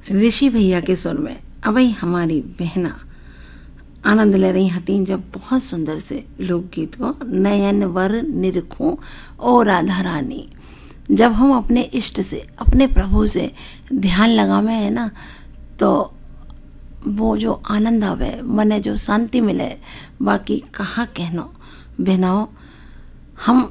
ऋषि भैया के सुर में अबई हमारी बहना आनंद ले रही हती जब बहुत सुंदर से लोकगीत को नयन वर निरखूं ओ राधा रानी। जब हम अपने इष्ट से, अपने प्रभु से ध्यान लगावे है ना, तो वो जो आनंद आवे, मने जो शांति मिले, बाकी कहाँ कहनो बहनाओ। हम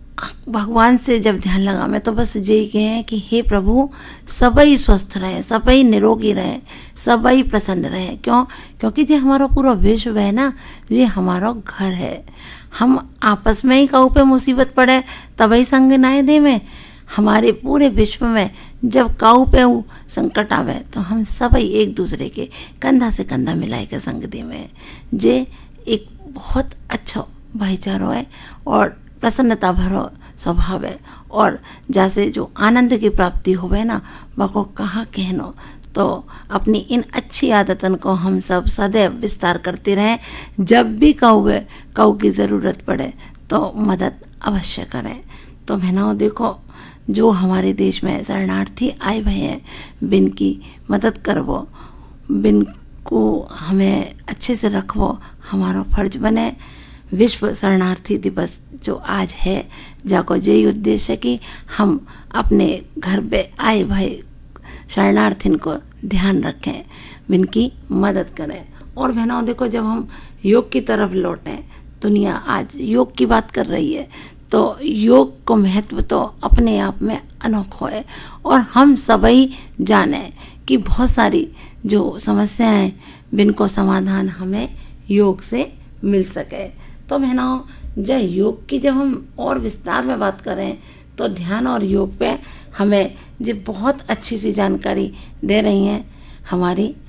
भगवान से जब ध्यान लगावे तो बस यही कहें कि हे प्रभु, सबई स्वस्थ रहे, सबई निरोगी रहे, सबई प्रसन्न रहे। क्यों? क्योंकि जो हमारा पूरा विश्व है ना, ये हमारा घर है। हम आपस में ही कहूँ पे मुसीबत पड़े तभी संग नाय दे में, हमारे पूरे विश्व में जब काऊ पे संकट आवे तो हम सबई एक दूसरे के कंधा से कंधा मिलाए के संग दे में। जे एक बहुत अच्छा भाईचारा है और प्रसन्नता भरो स्वभाव है, और जैसे जो आनंद की प्राप्ति होवे ना, वह कहाँ कहनो। तो अपनी इन अच्छी आदतन को हम सब सदैव विस्तार करते रहें। जब भी कऊ की ज़रूरत पड़े तो मदद अवश्य करें। तो बहनों देखो, जो हमारे देश में शरणार्थी आए हुए हैं, बिन की मदद करवो, बिन को हमें अच्छे से रखवो, हमारा फर्ज बने। विश्व शरणार्थी दिवस जो आज है, जाको यही उद्देश्य कि हम अपने घर पे आए भाई शरणार्थिन को ध्यान रखें, इनकी मदद करें। और बहनों देखो, जब हम योग की तरफ लौटें, दुनिया आज योग की बात कर रही है, तो योग को महत्व तो अपने आप में अनोखा है। और हम सभी जाने कि बहुत सारी जो समस्याएं हैं, जिनको समाधान हमें योग से मिल सके। तो बहनों, जब योग की जब हम और विस्तार में बात करें तो ध्यान और योग पे हमें जो बहुत अच्छी सी जानकारी दे रही हैं हमारी